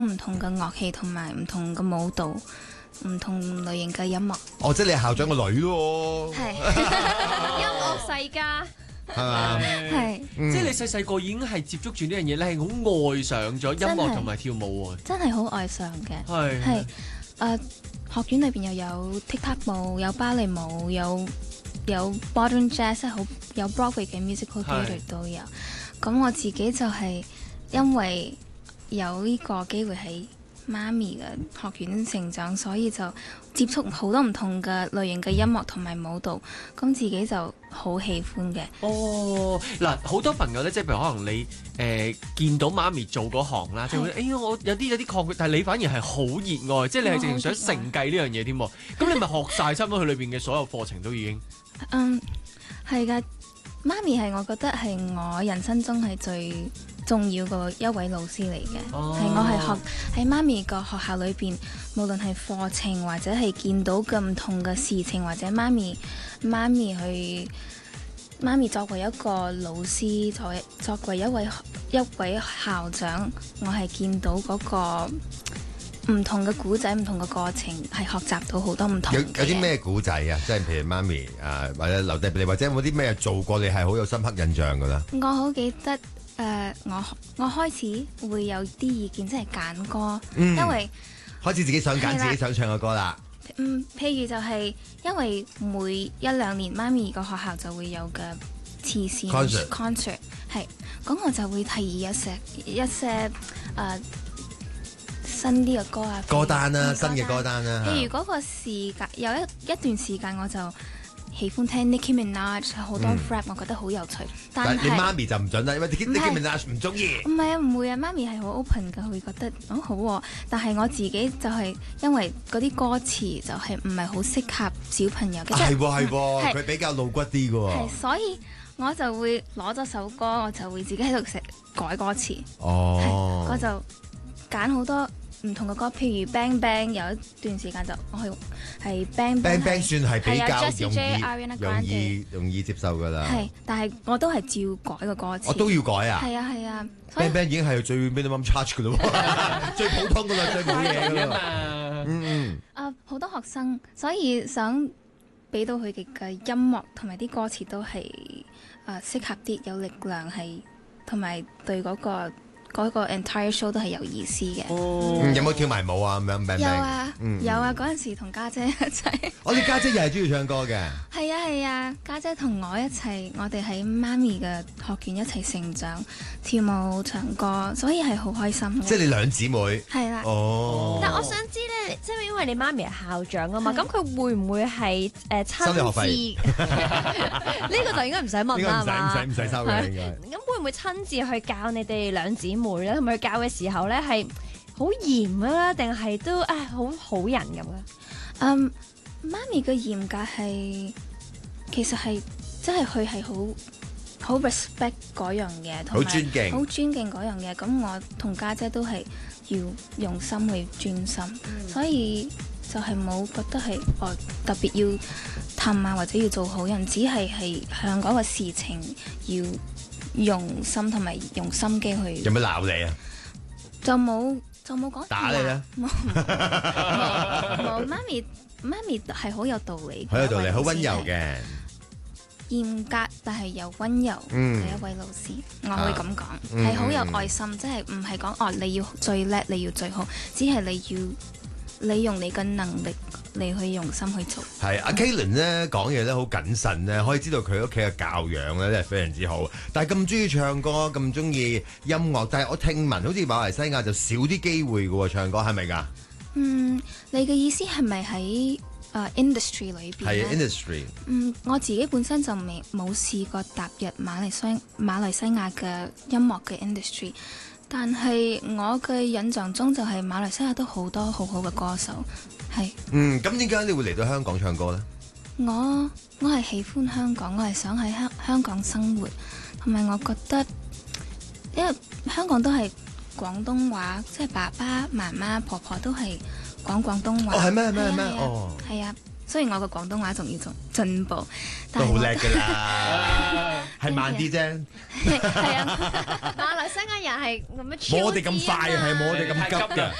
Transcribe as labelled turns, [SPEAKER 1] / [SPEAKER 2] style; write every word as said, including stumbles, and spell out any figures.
[SPEAKER 1] 唔同嘅樂器同埋唔同嘅舞蹈，唔同類型嘅音樂。
[SPEAKER 2] 哦，即係你係校長個女咯。
[SPEAKER 1] 係
[SPEAKER 3] 音樂世家。
[SPEAKER 2] 係嘛？
[SPEAKER 1] 係，
[SPEAKER 4] 即係你細細個已經係接觸住呢樣嘢，你係好愛上咗音樂同埋跳舞喎。
[SPEAKER 1] 真係好愛上嘅。
[SPEAKER 4] 係
[SPEAKER 1] 係誒，學院裏邊又有 TikTok 舞，有芭蕾舞，有有 modern jazz，即係好有 Broadway 嘅 musical theatre 都有。咁我自己就係因為有呢個機會喺媽咪嘅學院成長，所以就接觸好多唔同嘅類型嘅音樂同埋舞蹈，咁自己就好喜歡嘅。
[SPEAKER 4] 哦，嗱，好多朋友咧，即係譬如可能你誒、呃、見到媽咪做嗰行啦，就會哎呀，我有啲有啲抗拒，但係你反而係好熱愛，即係你係淨係想承繼呢樣嘢添。咁你咪學晒差唔多佢裏邊嘅所有課程都已經。
[SPEAKER 1] 嗯，係㗎，媽咪係我覺得係我人生中係最重要嘅一位老師嚟嘅，係、哦、我係學喺媽咪個學校裏邊，無論係課程或者係見到嘅唔同嘅事情，或者媽咪媽咪去媽咪作為一個老師，作為作為一位一位校長，我係見到嗰個唔同嘅古仔，唔同嘅過程，係學習到好多唔同嘅。
[SPEAKER 2] 有有啲咩古仔啊？即係譬如媽咪啊，或者留低俾你，或者有冇啲咩做過你係好有深刻印象㗎啦？
[SPEAKER 1] 我好記得。誒、uh，我我開始會有啲意見，即係揀歌，嗯、因為
[SPEAKER 2] 開始自己想揀自己想唱嘅歌啦。
[SPEAKER 1] 嗯，譬如就係因為每一兩年媽咪個學校就會有嘅慈善 concert， 係，咁我就會提議一些一些誒、uh, 新啲嘅歌啊，
[SPEAKER 2] 歌單啦、啊，新嘅
[SPEAKER 1] 歌
[SPEAKER 2] 歌單啦。
[SPEAKER 1] 譬如嗰個時間有一一段時間我就喜歡聽 Nicki Minaj 好多 rap，、嗯、我覺得好有趣。但係
[SPEAKER 2] 你媽咪就唔準啦，因為 Nicki Minaj 唔中意。
[SPEAKER 1] 唔係啊，唔會啊，媽咪係好 open 㗎，會覺得哦好喎、啊。但係我自己就係因為嗰啲歌詞就係唔係好適合小朋友嘅。
[SPEAKER 2] 係喎係喎，佢比較露骨啲㗎喎。
[SPEAKER 1] 係，所以我就會攞咗首歌，我就會自己喺度寫改歌詞。
[SPEAKER 2] 哦，
[SPEAKER 1] 我就揀好多唔同嘅歌，譬如 Bang Bang 有一段時間就我係係 Bang
[SPEAKER 2] Bang Bang 算係比較容易
[SPEAKER 1] J,
[SPEAKER 2] 容易容易接受㗎啦。
[SPEAKER 1] 係，但係我都係照改個歌詞。
[SPEAKER 2] 我都要改啊！
[SPEAKER 1] 係啊係啊
[SPEAKER 2] ，Bang Bang 已經係最 minimum charge 㗎咯，最普通㗎啦，最冇嘢㗎嘛。嗯嗯。
[SPEAKER 1] 啊，好多學生，所以想俾到佢哋嘅音樂同埋啲歌詞都係啊適合啲，有力量係，同埋對嗰個。嗰個 entire show 都係有意思嘅。
[SPEAKER 2] 哦，嗯、有冇跳埋舞啊？咁樣
[SPEAKER 1] 有啊，嗯、有啊！嗰陣時同家姐一齊。
[SPEAKER 2] 我哋家姐又係中意唱歌嘅。
[SPEAKER 1] 係啊係啊，家姐同我一齊，我哋喺媽咪嘅學院一齊成長，跳舞唱歌，所以係好開心嘅。
[SPEAKER 2] 即係你兩姊妹。係
[SPEAKER 1] 啦。
[SPEAKER 2] 哦。
[SPEAKER 3] 但我想知咧，即係因為你媽咪係校長啊嘛，咁佢會唔會係誒親自？收學費。呢個就應該唔使問啦，係嘛？
[SPEAKER 2] 唔使唔使收嘅應該。
[SPEAKER 3] 咁會唔會親自去教你哋兩姊妹？妹咧，同埋佢教嘅時候咧，係好嚴啊，定係都啊好好人咁啊？
[SPEAKER 1] 嗯，媽咪嘅嚴格係，其實係即係佢係好好 respect 嗰樣嘢，同埋好尊敬，好尊敬嗰樣嘢。咁我同家姐都係要用心去專心，嗯、所以就係冇覺得係哦特別要氹啊，或者要做好人，只係係向嗰個事情要。用心同埋用心機去。
[SPEAKER 2] 有冇鬧你啊？
[SPEAKER 1] 就冇就冇講
[SPEAKER 2] 打你啦。
[SPEAKER 1] 冇冇媽咪媽咪係好有道理，
[SPEAKER 2] 好有道理，好溫柔嘅。
[SPEAKER 1] 嚴格但係又溫柔嘅一位老師，嗯、我會咁講，係好、啊、有愛心，即係唔係講哦你要最叻，你要最好，只係你要。你用你嘅能力嚟去用心去做。
[SPEAKER 2] 係阿 Kalen 咧講嘢咧好謹慎咧，可以知道佢屋企嘅教養咧真係非常之好。但係咁中意唱歌，咁中意音樂，但係我聽聞好似馬來西亞就少啲機會嘅喎，唱歌係咪㗎？
[SPEAKER 1] 嗯，你嘅意思係咪喺誒 industry 裏邊咧？
[SPEAKER 2] 係 industry。
[SPEAKER 1] 嗯，我自己本身就未冇試過踏入馬來西馬來西亞嘅音樂嘅 industry。但係我嘅印象中就係馬來西亞都好多好好嘅歌手，係。嗯，
[SPEAKER 2] 咁點解你會嚟到香港唱歌呢？
[SPEAKER 1] 我我係喜歡香港，我係想喺香香港生活，同埋我覺得，因為香港都係廣東話，即係爸爸媽媽婆婆都係講廣東話。
[SPEAKER 2] 哦，係咩？係咩？係咩？哦，
[SPEAKER 1] 係啊。 雖然我個廣東話仲要進進步，
[SPEAKER 2] 都
[SPEAKER 1] 但係我
[SPEAKER 2] 好叻㗎啦，係慢啲啫。
[SPEAKER 1] 係啊，
[SPEAKER 3] 馬來西亞人係咁樣超
[SPEAKER 2] 冇我哋咁快，係冇我哋咁急㗎。